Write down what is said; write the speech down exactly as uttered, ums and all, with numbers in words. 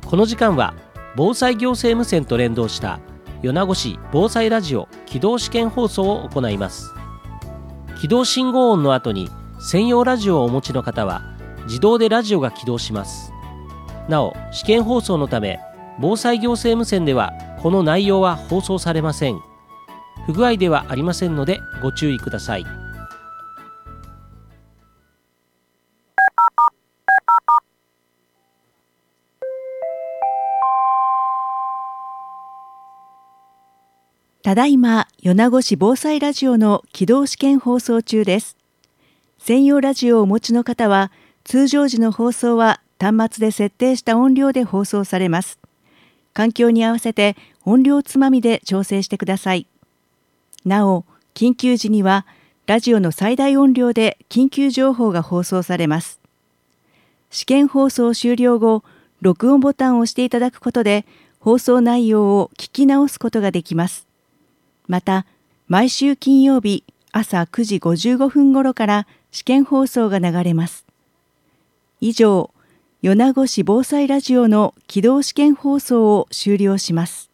この時間は防災行政無線と連動した米子市防災ラジオ起動試験放送を行います。起動信号音の後に専用ラジオをお持ちの方は自動でラジオが起動します。なお、試験放送のため防災行政無線ではこの内容は放送されません。不具合ではありませんのでご注意ください。 ただいま米子市防災ラジオの起動試験放送中です。専用ラジオをお持ちの方は通常時の放送は端末で設定した音量で放送されます。環境に合わせて音量つまみで調整してください。なお、緊急時にはラジオの最大音量で緊急情報が放送されます。試験放送終了後、録音ボタンを押していただくことで放送内容を聞き直すことができます。また、毎週金曜日朝くじごじゅうごふん頃から試験放送が流れます。以上、米子市防災ラジオの起動試験放送を終了します。